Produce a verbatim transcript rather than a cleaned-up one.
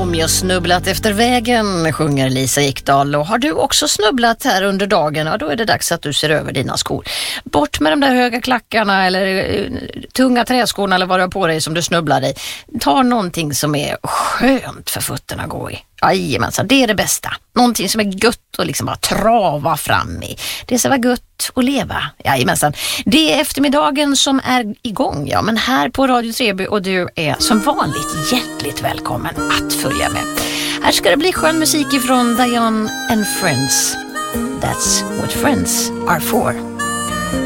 Om jag snubblat efter vägen, sjunger Lisa Ekdahl. Och har du också snubblat här under dagen, ja, då är det dags att du ser över dina skor. Bort med de där höga klackarna eller uh, tunga träskorna eller vad du har på dig som du snubblar i. Ta någonting som är skönt för fötterna att gå i. Jajamensan, det är det bästa. Någonting som är gött och liksom bara trava fram i. Det ska vara gött att leva. Jajamensan. Det är eftermiddagen som är igång, ja, men här på Radio Treby, och du är som vanligt hjärtligt välkommen att följa med. Här ska det bli skön musik ifrån Diane and Friends. That's what friends are for.